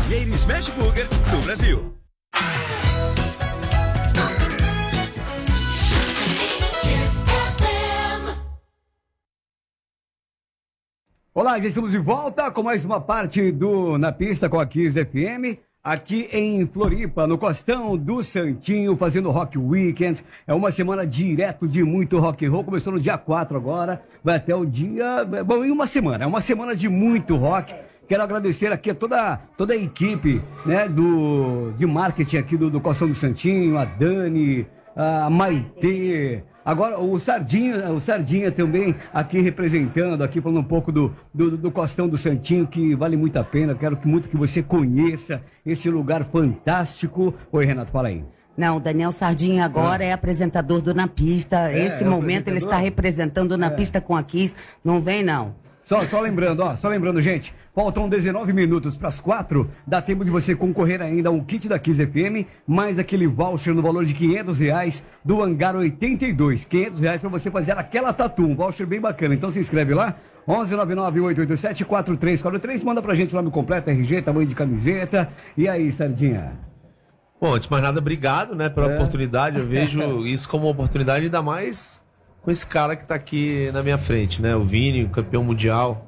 primeiro smash burger do Brasil. Olá, já estamos de volta com mais uma parte do Na Pista com a Kiss FM. Aqui em Floripa, no Costão do Santinho, fazendo Rock Weekend. É uma semana direto de muito rock and roll. Começou no dia 4 agora, vai até o dia... Bom, em uma semana. É uma semana de muito rock. Quero agradecer aqui a toda a equipe, né, de marketing aqui do Costão do Santinho, a Dani, a Maitê... Agora, o Sardinha também aqui representando, aqui falando um pouco do Costão do Santinho, que vale muito a pena. Quero muito que você conheça esse lugar fantástico. Oi, Renato, fala aí. Não, o Daniel Sardinha agora é apresentador do Na Pista. Esse momento ele está representando o Na Pista com a Kiss. Não vem, não. Só lembrando, gente, faltam 19 minutos para as 4, dá tempo de você concorrer ainda a um kit da Kiss FM, mais aquele voucher no valor de R$500 do Hangar 82, R$500 para você fazer aquela tatu, um voucher bem bacana. Então se inscreve lá, 1199-887-4343, manda pra gente lá no completo, RG, tamanho de camiseta. E aí, Sardinha? Bom, antes de mais nada, obrigado, né, pela oportunidade. Eu vejo isso como uma oportunidade, ainda mais com esse cara que tá aqui na minha frente, né? O Vini, o campeão mundial.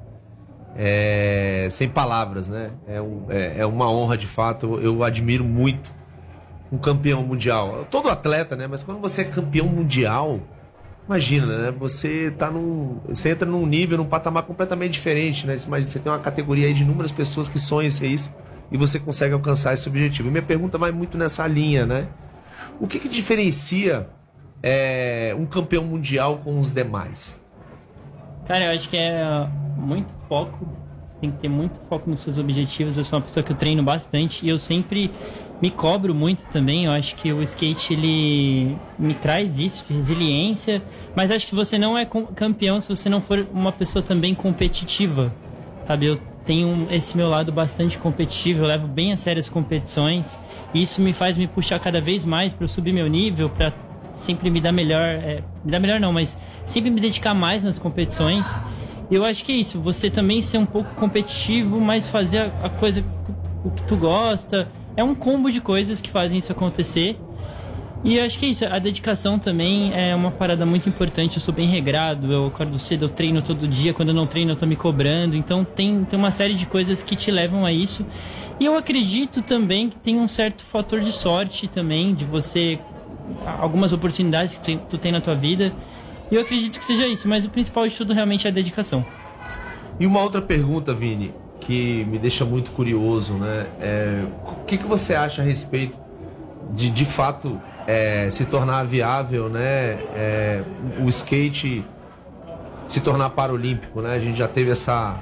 Sem palavras, né? É uma honra, de fato. Eu admiro muito um campeão mundial. Todo atleta, né? Mas quando você é campeão mundial, imagina, né? Você entra num nível, num patamar completamente diferente, né? Você tem uma categoria aí de inúmeras pessoas que sonham em ser isso e você consegue alcançar esse objetivo. E minha pergunta vai muito nessa linha, né? O que diferencia um campeão mundial com os demais? Cara, eu acho que é muito foco. Tem que ter muito foco nos seus objetivos. Eu sou uma pessoa que eu treino bastante e eu sempre me cobro muito também. Eu acho que o skate, ele me traz isso, de resiliência. Mas acho que você não é campeão se você não for uma pessoa também competitiva, sabe? Eu tenho esse meu lado bastante competitivo. Eu levo bem a sério as competições. E isso me faz me puxar cada vez mais para eu subir meu nível, para sempre me dar melhor, mas sempre me dedicar mais nas competições. Eu acho que é isso, você também ser um pouco competitivo, mas fazer a coisa o que tu gosta. É um combo de coisas que fazem isso acontecer. E eu acho que é isso, a dedicação também é uma parada muito importante. Eu sou bem regrado, eu acordo cedo, eu treino todo dia. Quando eu não treino, eu tô me cobrando. Então tem uma série de coisas que te levam a isso. E eu acredito também que tem um certo fator de sorte também, de você... algumas oportunidades que tu tem na tua vida. E eu acredito que seja isso, mas o principal de tudo realmente é a dedicação. E uma outra pergunta, Vini, que me deixa muito curioso, né? O que você acha a respeito de fato se tornar viável, né? O skate se tornar paralímpico, né? A gente já teve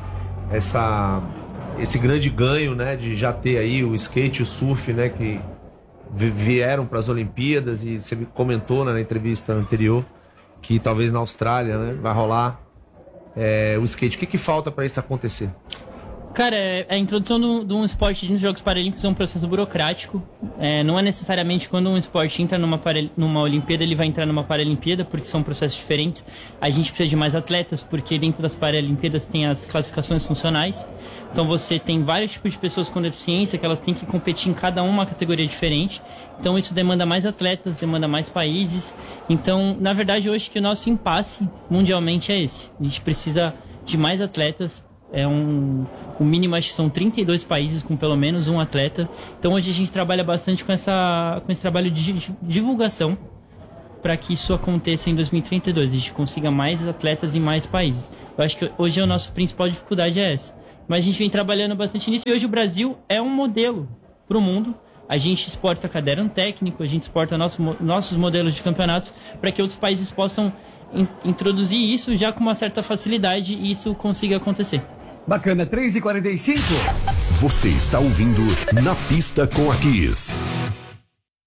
esse grande ganho, né? De já ter aí o skate e o surf, né? Que vieram para as Olimpíadas, e você me comentou, né, na entrevista anterior que talvez na Austrália, né, vai rolar o skate. O que falta para isso acontecer? Cara, a introdução de um esporte nos Jogos Paralímpicos é um processo burocrático. Não é necessariamente quando um esporte entra numa Olimpíada, ele vai entrar numa Paralimpíada, porque são processos diferentes. A gente precisa de mais atletas, porque dentro das Paralimpíadas tem as classificações funcionais. Então você tem vários tipos de pessoas com deficiência que elas têm que competir em cada uma categoria diferente. Então isso demanda mais atletas, demanda mais países. Então, na verdade, eu acho que o nosso impasse mundialmente é esse. A gente precisa de mais atletas. O mínimo, acho que são 32 países com pelo menos um atleta. Então hoje a gente trabalha bastante com esse trabalho de divulgação para que isso aconteça em 2032. A gente consiga mais atletas em mais países. Eu acho que hoje a nossa principal dificuldade é essa. Mas a gente vem trabalhando bastante nisso. E hoje o Brasil é um modelo para o mundo. A gente exporta caderno técnico, a gente exporta nossos modelos de campeonatos para que outros países possam introduzir isso já com uma certa facilidade e isso consiga acontecer. Bacana, 3h45. Você está ouvindo Na Pista com a Kiss.